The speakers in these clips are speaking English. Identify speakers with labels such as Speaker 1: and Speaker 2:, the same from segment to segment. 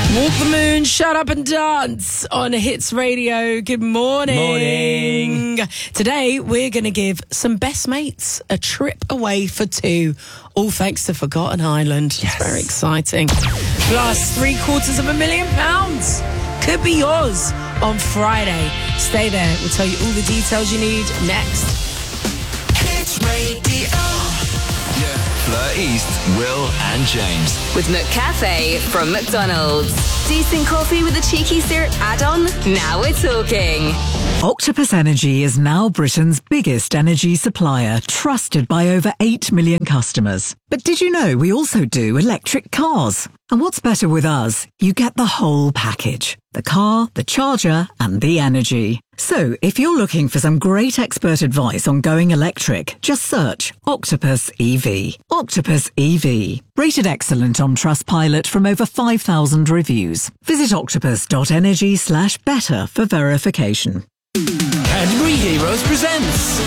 Speaker 1: Walk the Moon, Shut Up and Dance on Hits Radio. Good morning.
Speaker 2: Morning.
Speaker 1: Today, we're going to give some best mates a trip away for two, all thanks to Forgotten Island.
Speaker 2: Yes.
Speaker 1: It's very exciting. Plus, £750,000 could be yours on Friday. Stay there. We'll tell you all the details you need next.
Speaker 3: Hits Radio.
Speaker 4: Fleur East, Will and James.
Speaker 5: With McCafe from McDonald's. Decent coffee with a cheeky syrup add-on? Now we're talking.
Speaker 6: Octopus Energy is now Britain's biggest energy supplier, trusted by over 8 million customers. But did you know we also do electric cars? And what's better with us? You get the whole package. The car, the charger, and the energy. So, if you're looking for some great expert advice on going electric, just search Octopus EV. Octopus EV. Rated excellent on Trustpilot from over 5,000 reviews. Visit octopus.energy/better for verification.
Speaker 2: Cadbury Heroes presents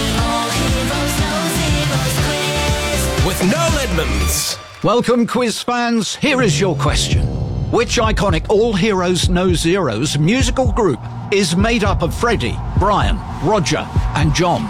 Speaker 2: with Noel Edmonds.
Speaker 7: Welcome, quiz fans. Here is your question. Which iconic All Heroes No Zeros musical group is made up of Freddie, Brian, Roger, and John?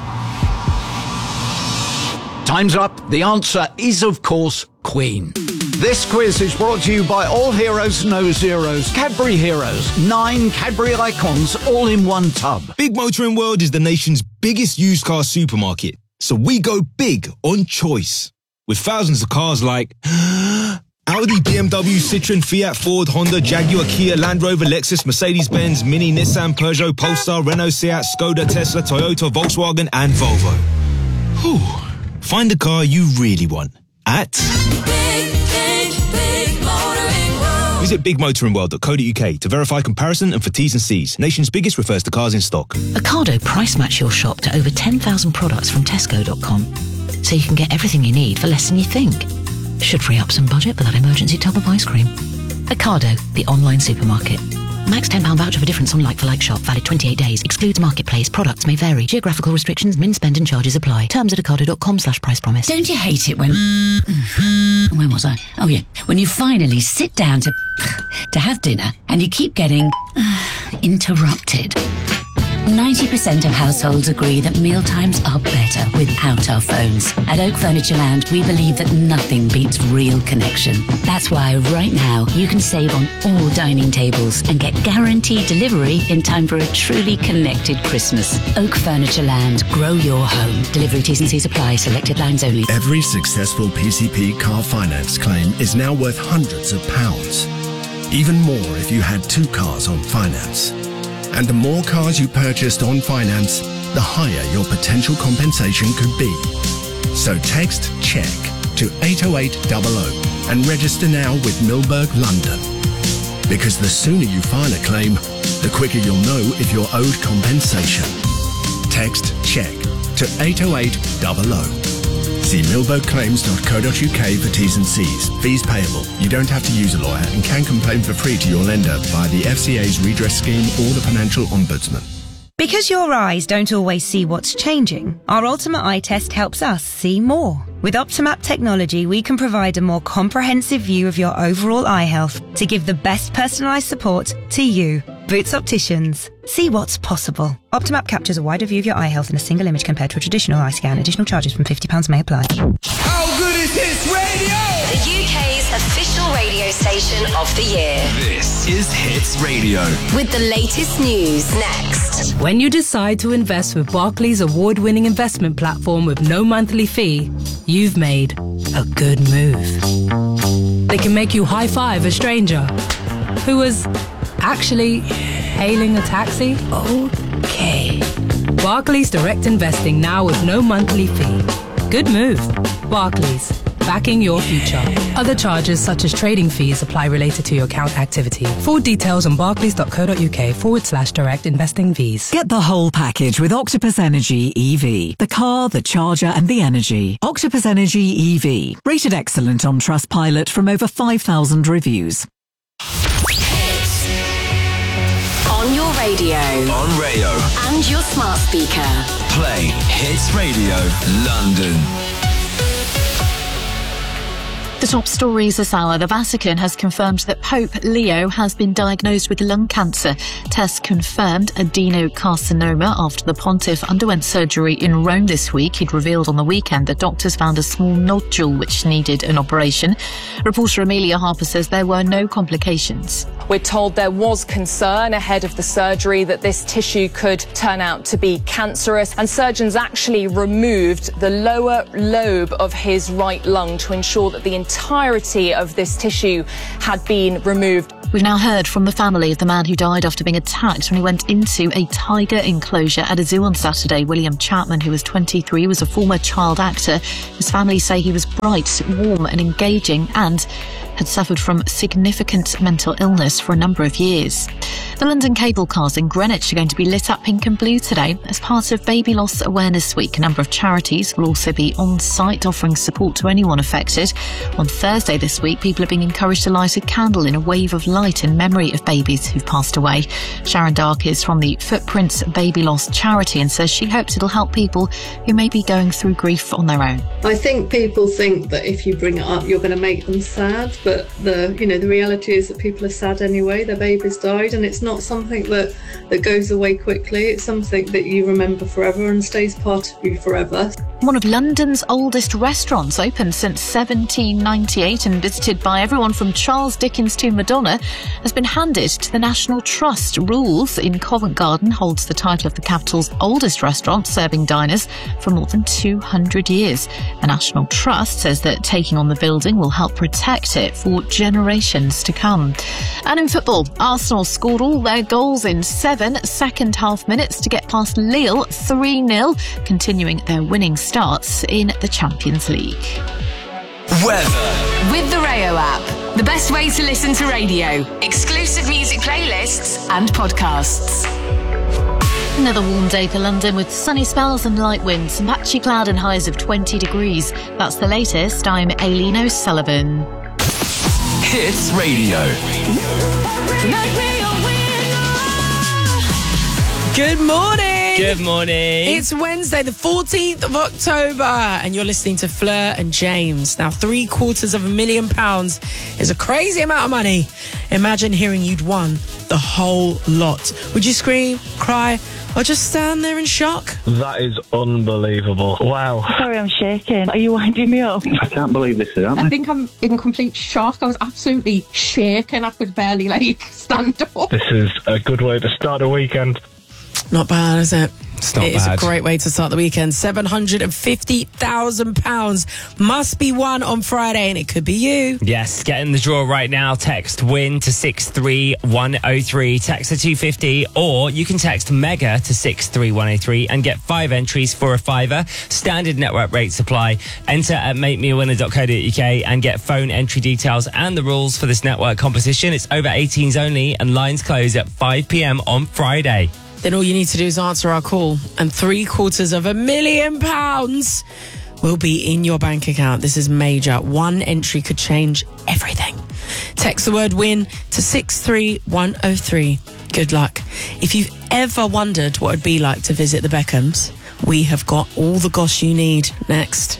Speaker 7: Time's up. The answer is, of course, Queen. This quiz is brought to you by All Heroes No Zeros. Cadbury Heroes. 9 Cadbury icons all in one tub.
Speaker 8: Big Motoring World is the nation's biggest used car supermarket. So we go big on choice. With thousands of cars like Audi, BMW, Citroen, Fiat, Ford, Honda, Jaguar, Kia, Land Rover, Lexus, Mercedes-Benz, Mini, Nissan, Peugeot, Polestar, Renault, Seat, Skoda, Tesla, Toyota, Volkswagen and Volvo. Whew. Find the car you really want at Visit bigmotoringworld.co.uk to verify comparison and for T's and C's. Nation's biggest refers to cars in stock.
Speaker 9: Ocado price match your shop to over 10,000 products from Tesco.com, so you can get everything you need for less than you think. Should free up some budget for that emergency tub of ice cream. Ocado, the online supermarket. Max £10 voucher for difference on like-for-like shop. Valid 28 days. Excludes marketplace. Products may vary. Geographical restrictions, min spend and charges apply. Terms at ocado.com/price promise.
Speaker 10: Don't you hate it when... When was I? Oh, yeah. When you finally sit down to have dinner and you keep getting interrupted. 90% of households agree that mealtimes are better without our phones. At Oak Furniture Land, we believe that nothing beats real connection. That's why right now you can save on all dining tables and get guaranteed delivery in time for a truly connected Christmas. Oak Furniture Land, grow your home. Delivery T's and C's apply, selected lines only.
Speaker 11: Every successful PCP car finance claim is now worth hundreds of pounds. Even more if you had 2 cars on finance. And the more cars you purchased on finance, the higher your potential compensation could be. So text CHECK to 80800 and register now with Milberg London. Because the sooner you file a claim, the quicker you'll know if you're owed compensation. Text CHECK to 80800. See milbergclaims.co.uk for T's and C's. Fees payable. You don't have to use a lawyer and can complain for free to your lender via the FCA's redress scheme or the Financial Ombudsman.
Speaker 12: Because your eyes don't always see what's changing, our Ultimate Eye Test helps us see more. With Optimap technology, we can provide a more comprehensive view of your overall eye health to give the best personalised support to you. Boots Opticians. See what's possible. Optimap captures a wider view of your eye health in a single image compared to a traditional eye scan. Additional charges from £50 may apply.
Speaker 2: How good is Hits Radio?
Speaker 5: The UK's official radio station of the year.
Speaker 4: This is Hits Radio.
Speaker 5: With the latest news next.
Speaker 1: When you decide to invest with Barclays award-winning investment platform with no monthly fee, you've made a good move. They can make you high-five a stranger who was actually hailing a taxi. Okay. Barclays Direct Investing now with no monthly fee. Good move. Barclays. Backing your future. Other charges such as trading fees apply related to your account activity. Full details on barclays.co.uk/direct investing fees.
Speaker 6: Get the whole package with Octopus Energy EV. The car, the charger and the energy. Octopus Energy EV. Rated excellent on Trustpilot from over 5,000 reviews.
Speaker 5: On your radio.
Speaker 4: On Rayo.
Speaker 5: And your smart speaker.
Speaker 4: Play Hits Radio London.
Speaker 13: The top stories this hour. The Vatican has confirmed that Pope Leo has been diagnosed with lung cancer. Tests confirmed adenocarcinoma after the pontiff underwent surgery in Rome this week. He'd revealed on the weekend that doctors found a small nodule which needed an operation. Reporter Amelia Harper says there were no complications.
Speaker 14: We're told there was concern ahead of the surgery that this tissue could turn out to be cancerous, and surgeons actually removed the lower lobe of his right lung to ensure that the entirety of this tissue had been removed.
Speaker 13: We've now heard from the family of the man who died after being attacked when he went into a tiger enclosure at a zoo on Saturday. William Chapman, who was 23, was a former child actor. His family say he was bright, warm and engaging and had suffered from significant mental illness for a number of years. The London cable cars in Greenwich are going to be lit up pink and blue today as part of Baby Loss Awareness Week. A number of charities will also be on site offering support to anyone affected. On Thursday this week, people are being encouraged to light a candle in a wave of light in memory of babies who've passed away. Sharon Dark is from the Footprints Baby Loss charity and says she hopes it'll help people who may be going through grief on their own.
Speaker 15: I think people think that if you bring it up, you're going to make them sad, but the reality is that people are sad anyway. Their baby's died, and it's not something that goes away quickly. It's something that you remember forever and stays part of you forever.
Speaker 13: One of London's oldest restaurants, opened since 1798 and visited by everyone from Charles Dickens to Madonna, has been handed to the National Trust. Rules in Covent Garden holds the title of the capital's oldest restaurant, serving diners for more than 200 years. The National Trust says that taking on the building will help protect it for generations to come. And in football, Arsenal scored all their goals in 7 second-half minutes to get past Lille 3-0, continuing their winning starts in the Champions League.
Speaker 4: Weather.
Speaker 5: With the Rayo app, the best way to listen to radio, exclusive music playlists and podcasts.
Speaker 13: Another warm day for London with sunny spells and light winds, some patchy cloud and highs of 20 degrees. That's the latest. I'm Aileen O'Sullivan.
Speaker 4: Hits Radio.
Speaker 16: Good morning.
Speaker 2: Good morning.
Speaker 16: It's Wednesday, the 14th of October, and you're listening to Fleur and James. Now, £750,000 is a crazy amount of money. Imagine hearing you'd won the whole lot. Would you scream, cry, or just stand there in shock?
Speaker 17: That is unbelievable. Wow.
Speaker 18: Sorry, I'm shaking. Are you winding me up?
Speaker 17: I can't believe this is happening.
Speaker 18: I think I'm in complete shock. I was absolutely shaking. I could barely, stand up.
Speaker 17: This is a good way to start a weekend.
Speaker 16: Not bad, is it?
Speaker 2: It's not
Speaker 16: It is
Speaker 2: bad.
Speaker 16: a great way to start the weekend. £750,000 must be won on Friday, and it could be you.
Speaker 2: Yes, get in the draw right now. Text WIN to 63103. Text to 250, or you can text MEGA to 63103 and get 5 entries for a £5. Standard network rate supply. Enter at makemeawinner.co.uk and get phone entry details and the rules for this network competition. It's over 18s only, and lines close at 5 p.m. on Friday.
Speaker 16: Then all you need to do is answer our call, and £750,000 will be in your bank account. This is major. One entry could change everything. Text the word WIN to 63103. Good luck. If you've ever wondered what it'd be like to visit the Beckhams, we have got all the goss you need. Next.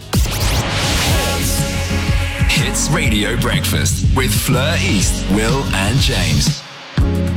Speaker 4: Hits Radio Breakfast with Fleur East, Will and James.